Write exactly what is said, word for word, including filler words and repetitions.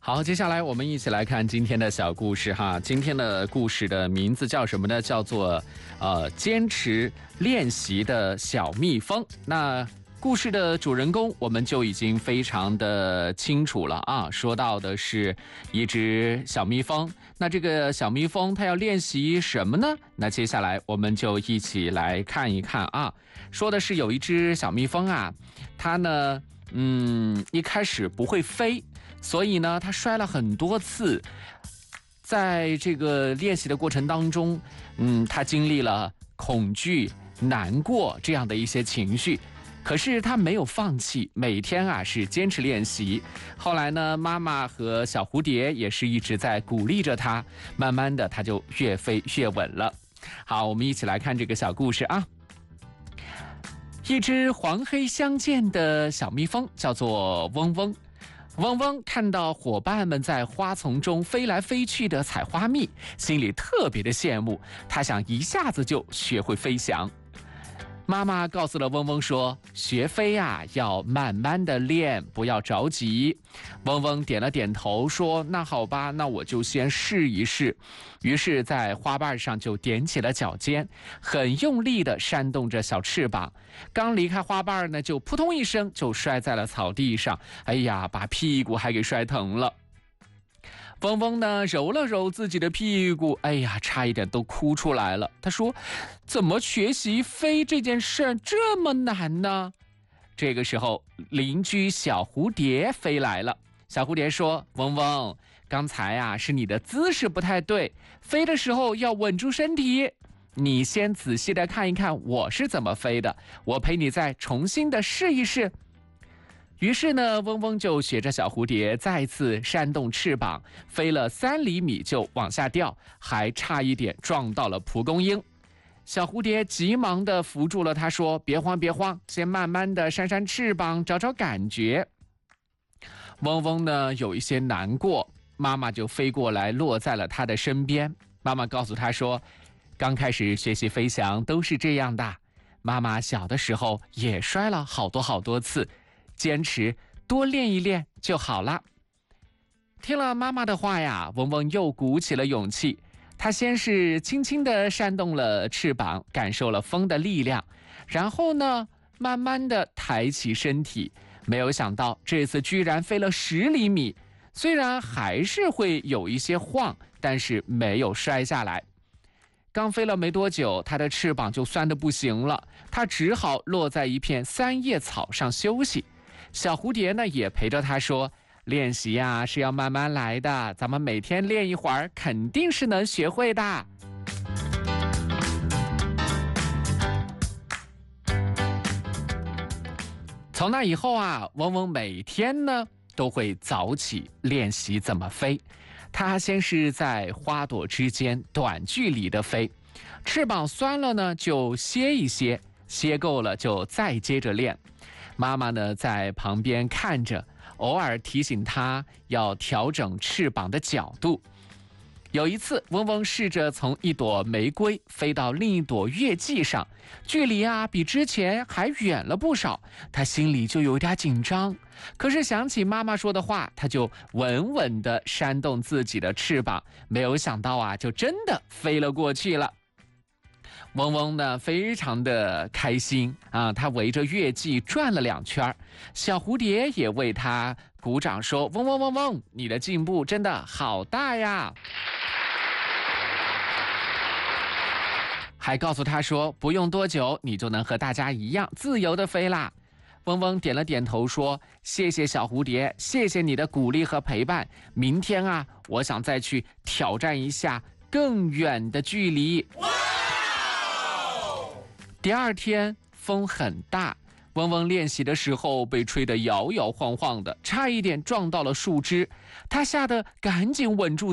好，接下来我们一起来看今天的小故事哈。今天的故事的名字叫什么呢？叫做呃坚持练习的小蜜蜂。那故事的主人公我们就已经非常的清楚了啊，说到的是一只小蜜蜂。那这个小蜜蜂它要练习什么呢？那接下来我们就一起来看一看啊。说的是有一只小蜜蜂啊，它呢嗯一开始不会飞，所以呢它摔了很多次。在这个练习的过程当中，嗯，它经历了恐惧、难过这样的一些情绪。可是他没有放弃，每天啊是坚持练习。后来呢，妈妈和小蝴蝶也是一直在鼓励着他，慢慢的他就越飞越稳了。好，我们一起来看这个小故事啊。一只黄黑相间的小蜜蜂叫做嗡嗡。嗡嗡看到伙伴们在花丛中飞来飞去的采花蜜，心里特别的羡慕，他想一下子就学会飞翔。妈妈告诉了嗡嗡说，学飞啊要慢慢的练，不要着急。嗡嗡点了点头说，那好吧，那我就先试一试。于是在花瓣上就踮起了脚尖，很用力地扇动着小翅膀。刚离开花瓣呢，就扑通一声就摔在了草地上，哎呀，把屁股还给摔疼了。嗡嗡呢揉了揉自己的屁股，哎呀，差一点都哭出来了。他说，怎么学习飞这件事这么难呢？这个时候邻居小蝴蝶飞来了。小蝴蝶说，嗡嗡，刚才啊是你的姿势不太对，飞的时候要稳住身体，你先仔细的看一看我是怎么飞的，我陪你再重新的试一试。于是呢，嗡嗡就学着小蝴蝶再次扇动翅膀，飞了三厘米就往下掉，还差一点撞到了蒲公英。小蝴蝶急忙地扶住了它，说，别慌别慌，先慢慢地扇扇翅膀，找找感觉。嗡嗡呢有一些难过，妈妈就飞过来落在了他的身边。妈妈告诉他说，刚开始学习飞翔都是这样的，妈妈小的时候也摔了好多好多次，坚持多练一练就好了。听了妈妈的话呀，嗡嗡又鼓起了勇气。他先是轻轻地扇动了翅膀，感受了风的力量，然后呢，慢慢地抬起身体。没有想到这次居然飞了十厘米，虽然还是会有一些晃，但是没有摔下来。刚飞了没多久，它的翅膀就酸得不行了，它只好落在一片三叶草上休息。小蝴蝶呢也陪着他说，练习呀是要慢慢来的，咱们每天练一会儿，肯定是能学会的。从那以后啊，嗡嗡每天呢都会早起练习怎么飞。他先是在花朵之间短距离的飞，翅膀酸了呢就歇一歇，歇够了就再接着练。妈妈呢在旁边看着，偶尔提醒他要调整翅膀的角度。有一次，嗡嗡试着从一朵玫瑰飞到另一朵月季上，距离啊比之前还远了不少，他心里就有点紧张。可是想起妈妈说的话，他就稳稳地扇动自己的翅膀，没有想到啊，就真的飞了过去了。嗡嗡呢非常的开心啊，他围着月季转了两圈，小蝴蝶也为他鼓掌说，嗡嗡嗡嗡，你的进步真的好大呀。还告诉他说，不用多久你就能和大家一样自由的飞啦。嗡嗡点了点头说，谢谢小蝴蝶，谢谢你的鼓励和陪伴，明天啊我想再去挑战一下更远的距离。第二天风很大，嗡嗡练习的时候被吹得摇摇晃晃的，差一点撞到了树枝，他吓得赶紧稳住